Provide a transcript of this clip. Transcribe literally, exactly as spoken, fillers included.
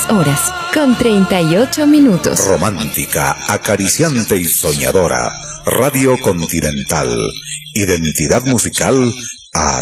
horas, con treinta y ocho minutos. Romántica, acariciante y soñadora. Radio Continental. Identidad musical a